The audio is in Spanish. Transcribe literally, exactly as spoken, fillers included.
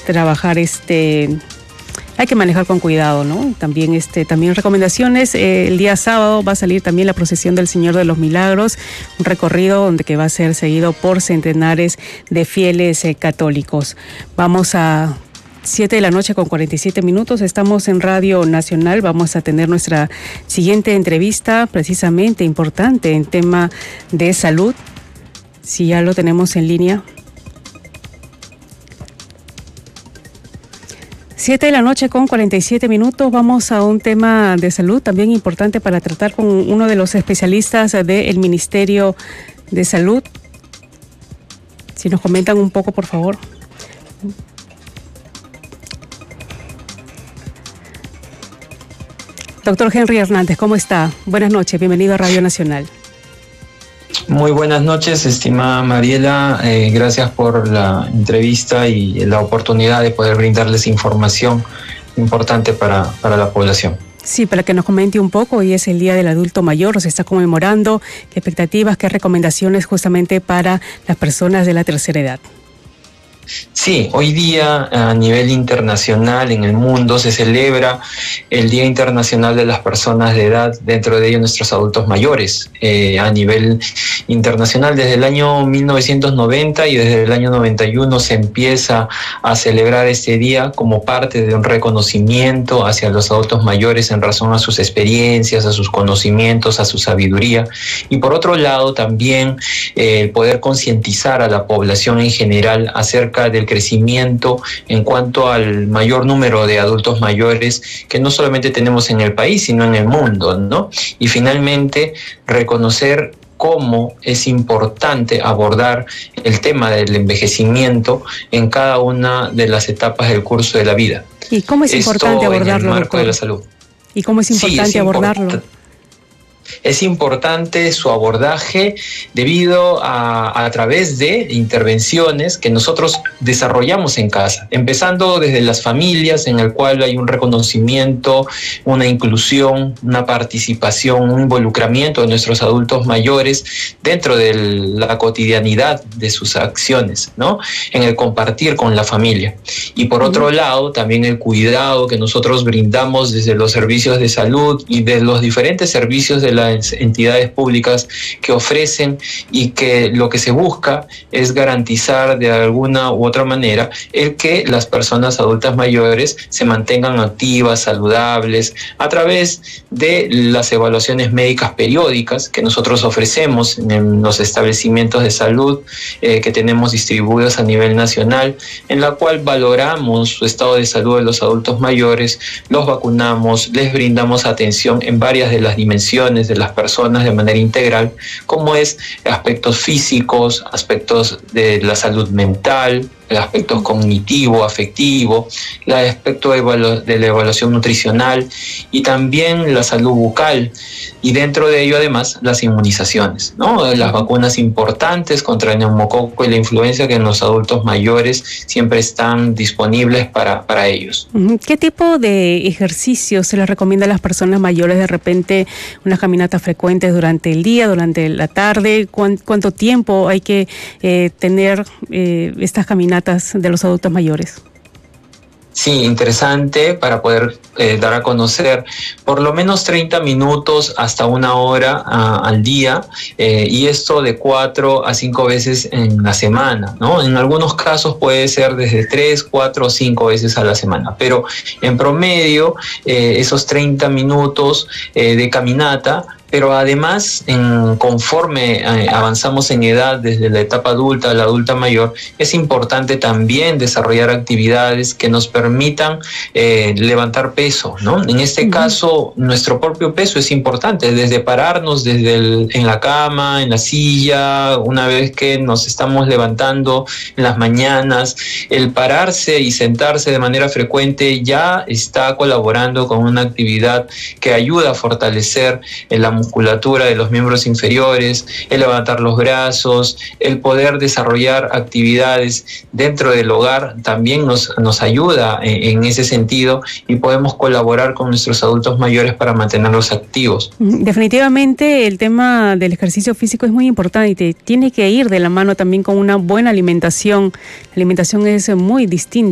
trabajar este... Hay que manejar con cuidado, ¿no? También, este, también recomendaciones. Eh, el día sábado va a salir también la procesión del Señor de los Milagros, un recorrido donde que va a ser seguido por centenares de fieles eh, católicos. Vamos a siete de la noche con cuarenta y siete minutos. Estamos en Radio Nacional. Vamos a tener nuestra siguiente entrevista, precisamente importante en tema de salud. Si ya lo tenemos en línea. Siete de la noche con cuarenta y siete minutos, vamos a un tema de salud también importante para tratar con uno de los especialistas del Ministerio de Salud. Si nos comentan un poco, por favor. Doctor Henry Hernández, ¿cómo está? Buenas noches, bienvenido a Radio Nacional. Muy buenas noches, estimada Mariela. Eh, gracias por la entrevista y la oportunidad de poder brindarles información importante para, para la población. Sí, para que nos comente un poco, hoy es el Día del Adulto Mayor, se está conmemorando. ¿Qué expectativas, qué recomendaciones justamente para las personas de la tercera edad? Sí, hoy día a nivel internacional en el mundo se celebra el Día Internacional de las Personas de Edad, dentro de ellos nuestros adultos mayores. Eh, a nivel internacional desde el año mil novecientos noventa y desde el año noventa y uno se empieza a celebrar este día como parte de un reconocimiento hacia los adultos mayores en razón a sus experiencias, a sus conocimientos, a su sabiduría. Y por otro lado también eh, el poder concientizar a la población en general acerca del crecimiento en cuanto al mayor número de adultos mayores que no solamente tenemos en el país, sino en el mundo, ¿no? Y finalmente, reconocer cómo es importante abordar el tema del envejecimiento en cada una de las etapas del curso de la vida. ¿Y cómo es Esto importante abordarlo, en el marco doctor? de la salud. ¿Y cómo es importante sí, es abordarlo? Import- Es importante su abordaje debido a, a través de intervenciones que nosotros desarrollamos en casa, empezando desde las familias, en el cual hay un reconocimiento, una inclusión, una participación, un involucramiento de nuestros adultos mayores dentro de la cotidianidad de sus acciones, ¿no? En el compartir con la familia. Y por otro lado, también el cuidado que nosotros brindamos desde los servicios de salud y de los diferentes servicios de las entidades públicas que ofrecen, y que lo que se busca es garantizar de alguna u otra manera el que las personas adultas mayores se mantengan activas, saludables, a través de las evaluaciones médicas periódicas que nosotros ofrecemos en los establecimientos de salud eh, que tenemos distribuidos a nivel nacional, en la cual valoramos su estado de salud de los adultos mayores, los vacunamos, les brindamos atención en varias de las dimensiones de las personas de manera integral, como es aspectos físicos, aspectos de la salud mental, el aspecto cognitivo, afectivo, el aspecto de, evalu- de la evaluación nutricional y también la salud bucal, y dentro de ello además las inmunizaciones, ¿no? Las vacunas importantes contra el neumococo y la influenza que en los adultos mayores siempre están disponibles para, para ellos. ¿Qué tipo de ejercicios se les recomienda a las personas mayores? De repente unas caminatas frecuentes durante el día, durante la tarde. ¿Cuánto tiempo hay que eh, tener eh, estas caminatas de los adultos mayores? Sí, interesante para poder eh, dar a conocer por lo menos treinta minutos hasta una hora uh, al día, eh, y esto de cuatro a cinco veces en la semana, ¿no? En algunos casos puede ser desde tres, cuatro o cinco veces a la semana, pero en promedio eh, esos treinta minutos eh, de caminata. Pero además, en, conforme eh, avanzamos en edad, desde la etapa adulta a la adulta mayor, es importante también desarrollar actividades que nos permitan eh, levantar peso, ¿no? En este uh-huh. caso, nuestro propio peso es importante, desde pararnos desde el, en la cama, en la silla, una vez que nos estamos levantando en las mañanas, el pararse y sentarse de manera frecuente ya está colaborando con una actividad que ayuda a fortalecer la musculatura de los miembros inferiores, el levantar los brazos, el poder desarrollar actividades dentro del hogar también nos, nos ayuda en, en ese sentido, y podemos colaborar con nuestros adultos mayores para mantenerlos activos. Definitivamente el tema del ejercicio físico es muy importante, tiene que ir de la mano también con una buena alimentación. La alimentación es muy distinta